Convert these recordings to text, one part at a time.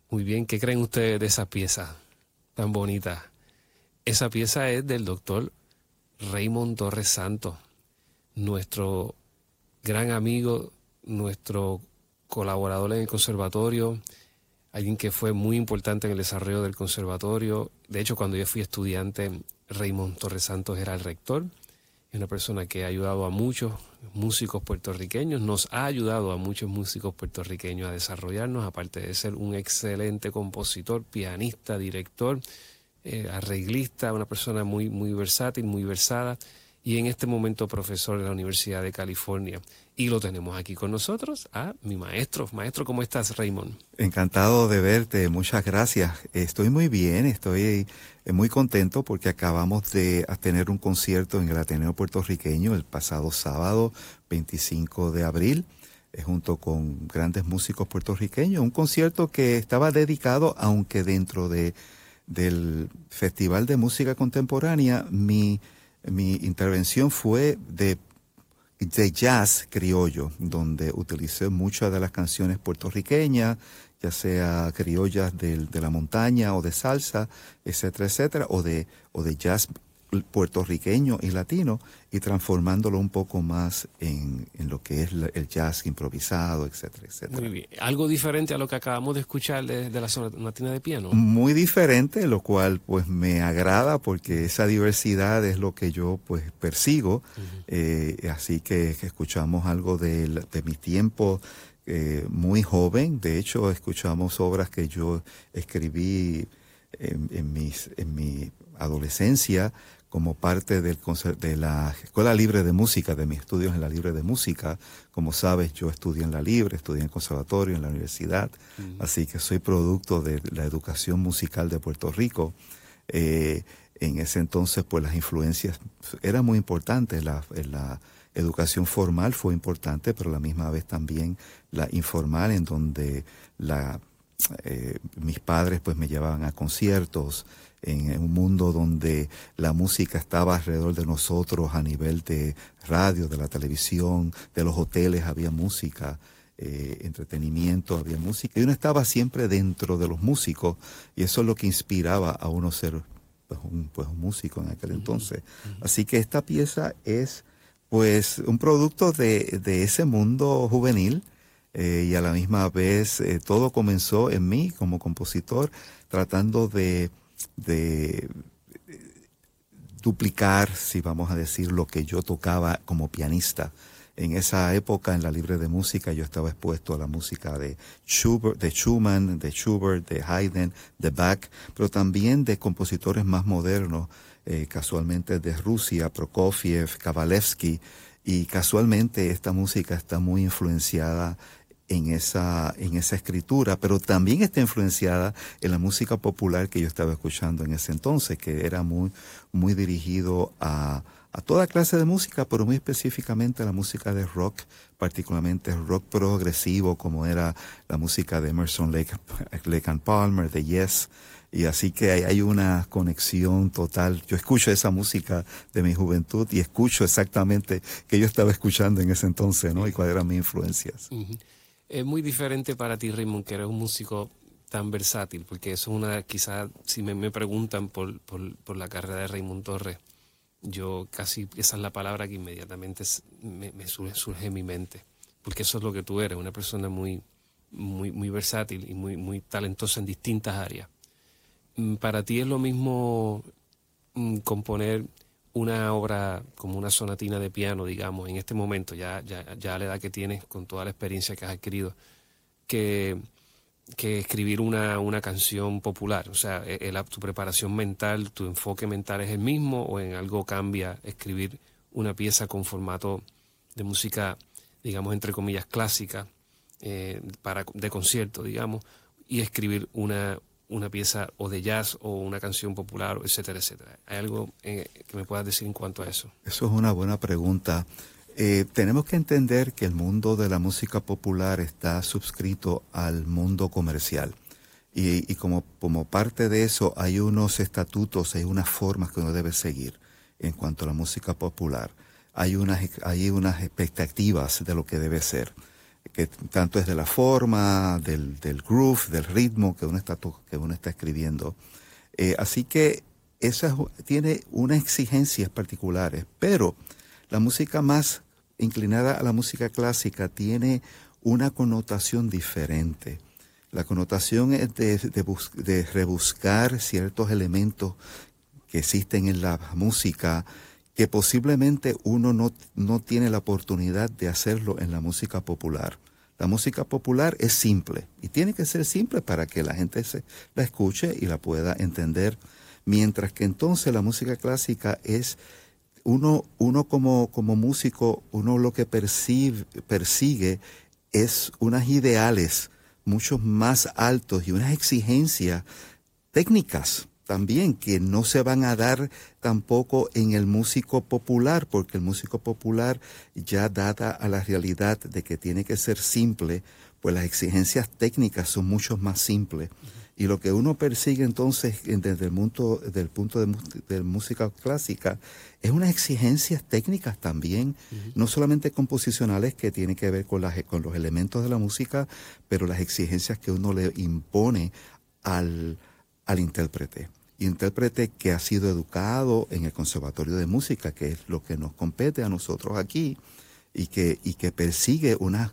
Muy bien, ¿qué creen ustedes de esa pieza tan bonita? Esa pieza es del doctor Raymond Torres Santos, nuestro gran amigo, nuestro colaborador en el conservatorio, alguien que fue muy importante en el desarrollo del conservatorio. De hecho, cuando yo fui estudiante, Raymond Torres Santos era el rector. Es una persona que ha ayudado a muchos músicos puertorriqueños, nos ha ayudado a muchos músicos puertorriqueños a desarrollarnos, aparte de ser un excelente compositor, pianista, director, arreglista, una persona muy, muy versátil, muy versada, y en este momento profesor de la Universidad de California. Y lo tenemos aquí con nosotros, a mi maestro. Maestro, ¿cómo estás, Raymond? Encantado de verte, muchas gracias. Estoy muy bien, estoy muy contento porque acabamos de tener un concierto en el Ateneo Puertorriqueño el pasado sábado, 25 de abril, junto con grandes músicos puertorriqueños. Un concierto que estaba dedicado, aunque dentro del Festival de Música Contemporánea, mi intervención fue de jazz criollo, donde utilicé muchas de las canciones puertorriqueñas, ya sea criollas de la montaña o de salsa, etcétera, etcétera, o de jazz puertorriqueño y latino, y transformándolo un poco más en lo que es el jazz improvisado, etcétera, etcétera. Muy bien. ¿Algo diferente a lo que acabamos de escuchar de la sonatina de piano? Muy diferente, lo cual pues me agrada porque esa diversidad es lo que yo pues persigo. Así que escuchamos algo de mis tiempos muy joven. De hecho, escuchamos obras que yo escribí en mi adolescencia como parte de la Escuela Libre de Música, de mis estudios en la Libre de Música. Como sabes, yo estudié en la Libre, estudié en el conservatorio, en la universidad, así que soy producto de la educación musical de Puerto Rico. En ese entonces, pues las influencias eran muy importantes. La educación formal fue importante, pero a la misma vez también la informal, en donde mis padres pues me llevaban a conciertos, en un mundo donde la música estaba alrededor de nosotros a nivel de radio, de la televisión, de los hoteles había música, entretenimiento, había música, y uno estaba siempre dentro de los músicos, y eso es lo que inspiraba a uno ser pues un músico en aquel entonces. Así que esta pieza es pues un producto de ese mundo juvenil, y a la misma vez todo comenzó en mí como compositor, tratando de duplicar, si vamos a decir, lo que yo tocaba como pianista. En esa época, en la Libre de Música, yo estaba expuesto a la música de Schumann, de Schubert, de Haydn, de Bach, pero también de compositores más modernos, casualmente de Rusia, Prokofiev, Kabalevsky, y casualmente esta música está muy influenciada en esa escritura, pero también está influenciada en la música popular que yo estaba escuchando en ese entonces, que era muy dirigido a toda clase de música, pero muy específicamente a la música de rock, particularmente rock progresivo, como era la música de Emerson, Lake and Palmer, de Yes. Y así que hay una conexión total. Yo escucho esa música de mi juventud y escucho exactamente que yo estaba escuchando en ese entonces, ¿no? Y cuáles eran mis influencias. Es muy diferente para ti, Raymond, que eres un músico tan versátil, porque eso es una, quizás si me preguntan por la carrera de Raymond Torres, yo casi, esa es la palabra que inmediatamente me surge en mi mente, porque eso es lo que tú eres, una persona muy, muy, muy versátil y muy, muy talentosa en distintas áreas. Para ti es lo mismo componer una obra como una sonatina de piano, digamos, en este momento, ya a la edad que tienes, con toda la experiencia que has adquirido, que escribir una canción popular. O sea, tu preparación mental, tu enfoque mental es el mismo, o en algo cambia escribir una pieza con formato de música, digamos, entre comillas, clásica, de concierto, digamos, y escribir una pieza o de jazz o una canción popular, etcétera, etcétera. ¿Hay algo que me puedas decir en cuanto a eso? Eso es una buena pregunta. Tenemos que entender que el mundo de la música popular está subscrito al mundo comercial. Y como parte de eso hay unos estatutos, hay unas formas que uno debe seguir en cuanto a la música popular. Hay unas expectativas de lo que debe ser. que tanto es de la forma, del groove, del ritmo que uno está escribiendo. Así que esa tiene unas exigencias particulares, pero la música más inclinada a la música clásica tiene una connotación diferente. La connotación es de rebuscar ciertos elementos que existen en la música que posiblemente uno no tiene la oportunidad de hacerlo en la música popular. La música popular es simple y tiene que ser simple para que la gente la escuche y la pueda entender, mientras que entonces la música clásica es uno como músico, uno lo que persigue es unos ideales mucho más altos y unas exigencias técnicas también que no se van a dar tampoco en el músico popular, porque el músico popular, ya dada a la realidad de que tiene que ser simple, pues las exigencias técnicas son mucho más simples. Y lo que uno persigue entonces desde el punto de música clásica es unas exigencias técnicas también, no solamente composicionales que tienen que ver con los elementos de la música, pero las exigencias que uno le impone al intérprete. Intérprete que ha sido educado en el Conservatorio de Música, que es lo que nos compete a nosotros aquí, y que persigue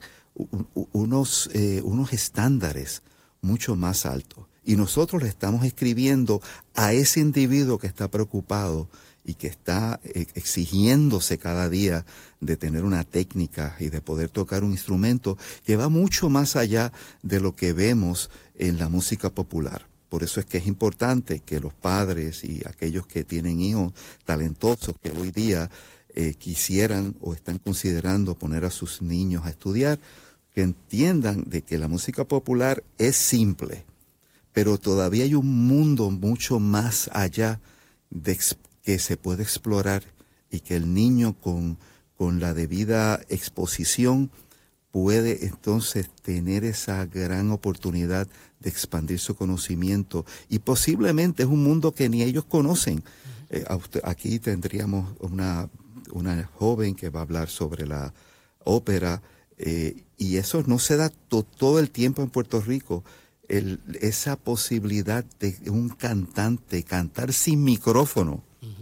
unos estándares mucho más altos. Y nosotros le estamos escribiendo a ese individuo que está preocupado y que está exigiéndose cada día de tener una técnica y de poder tocar un instrumento que va mucho más allá de lo que vemos en la música popular. Por eso es que es importante que los padres y aquellos que tienen hijos talentosos que hoy día quisieran o están considerando poner a sus niños a estudiar, que entiendan de que la música popular es simple, pero todavía hay un mundo mucho más allá que se puede explorar y que el niño con la debida exposición puede entonces tener esa gran oportunidad de expandir su conocimiento, y posiblemente es un mundo que ni ellos conocen. Aquí tendríamos una joven que va a hablar sobre la ópera, y eso no se da todo el tiempo en Puerto Rico. Esa posibilidad de un cantante cantar sin micrófono.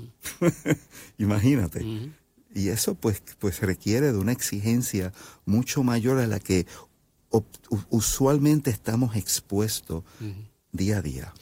Imagínate. Y eso pues requiere de una exigencia mucho mayor a la que usualmente estamos expuestos día a día.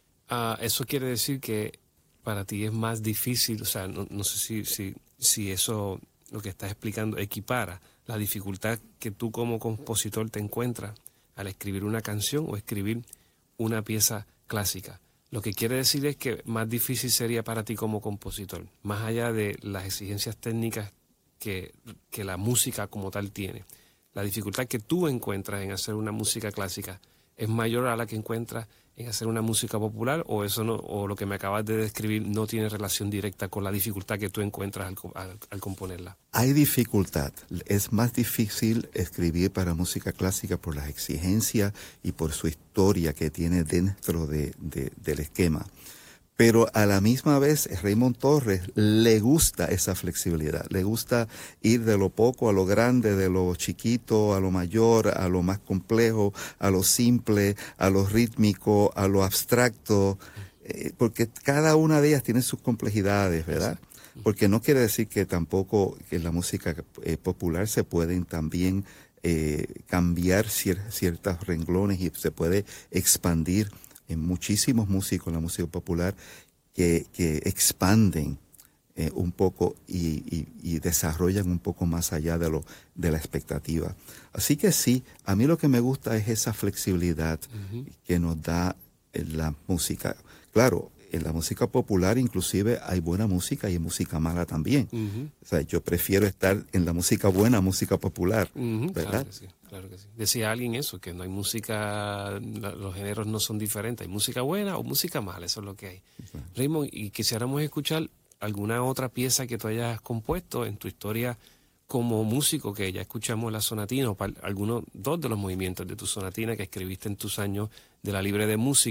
Eso quiere decir que para ti es más difícil, o sea, no sé si eso, lo que estás explicando, equipara la dificultad que tú como compositor te encuentras al escribir una canción o escribir una pieza clásica. Lo que quiere decir es que más difícil sería para ti como compositor, más allá de las exigencias técnicas que la música como tal tiene. La dificultad que tú encuentras en hacer una música clásica es mayor a la que encuentras en hacer una música popular, o eso no, o lo que me acabas de describir no tiene relación directa con la dificultad que tú encuentras al componerla. Hay dificultad. Es más difícil escribir para música clásica por las exigencias y por su historia que tiene dentro del esquema. Pero a la misma vez, Raymond Torres le gusta esa flexibilidad, le gusta ir de lo poco a lo grande, de lo chiquito a lo mayor, a lo más complejo, a lo simple, a lo rítmico, a lo abstracto, porque cada una de ellas tiene sus complejidades, ¿verdad? Porque no quiere decir que tampoco en la música popular se pueden también cambiar ciertos renglones y se puede expandir en muchísimos músicos en la música popular que expanden un poco y desarrollan un poco más allá de la expectativa. Así que sí, a mí lo que me gusta es esa flexibilidad que nos da la música. Claro, en la música popular inclusive hay buena música y hay música mala también. O sea, yo prefiero estar en la música buena, música popular, ¿verdad? Claro que sí. Claro que sí. Decía alguien eso, que no hay música, los géneros no son diferentes, hay música buena o música mala, eso es lo que hay. Bueno. Raymond, y quisiéramos escuchar alguna otra pieza que tú hayas compuesto en tu historia como músico, que ya escuchamos la sonatina, o dos de los movimientos de tu sonatina que escribiste en tus años de la Libre de Música,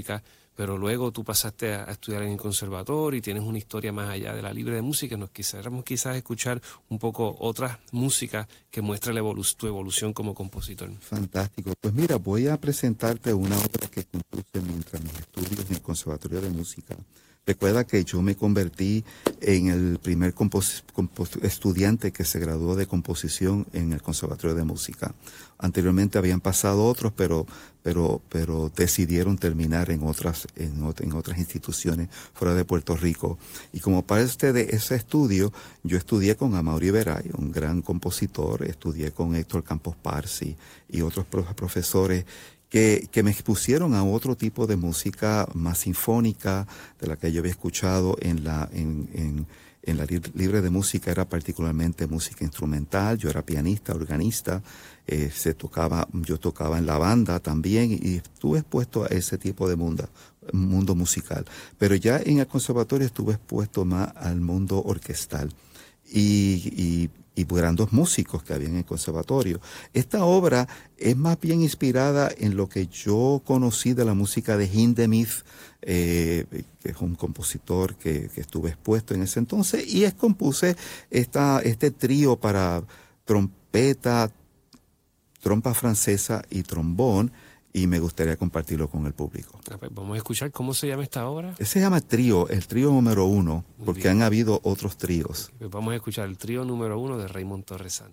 pero luego tú pasaste a estudiar en el conservatorio y tienes una historia más allá de la libre de música. Nos quisiéramos quizás escuchar un poco otras músicas que muestra tu evolución como compositor. Fantástico. Pues mira, voy a presentarte una obra que compuse mientras mis estudios en el Conservatorio de Música. Recuerda que yo me convertí en el primer estudiante que se graduó de composición en el Conservatorio de Música. Anteriormente habían pasado otros, pero decidieron terminar en otras instituciones fuera de Puerto Rico. Y como parte de ese estudio, yo estudié con Amaury Veray, un gran compositor, estudié con Héctor Campos Parsi y otros profesores que me expusieron a otro tipo de música más sinfónica, de la que yo había escuchado en la libre de música. Era particularmente música instrumental. Yo era pianista, organista, yo tocaba en la banda también y estuve expuesto a ese tipo de mundo musical. Pero ya en el conservatorio estuve expuesto más al mundo orquestal y grandes músicos que había en el conservatorio. Esta obra es más bien inspirada en lo que yo conocí de la música de Hindemith, que es un compositor que estuve expuesto en ese entonces, y compuse este trío para trompeta, trompa francesa y trombón, y me gustaría compartirlo con el público. Vamos a escuchar cómo se llama esta obra. Se llama Trío, el trío número 1, porque han habido otros tríos. Vamos a escuchar el trío número 1 de Raymond Torres Santos.